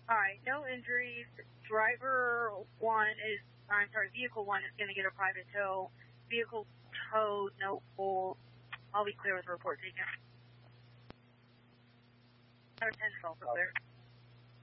All right, no injuries. Vehicle one is going to get a private tow. Vehicle towed, no hold. I'll be clear with the report taken. Our 10-12, clear.